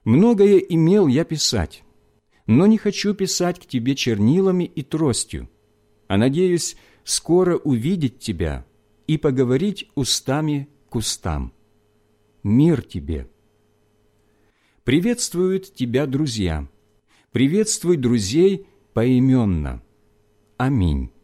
Многое имел я писать, но не хочу писать к тебе чернилами и тростью, а надеюсь скоро увидеть тебя и поговорить устами к устам. Мир тебе. Приветствуют тебя друзья. Приветствуй друзей поименно. Аминь.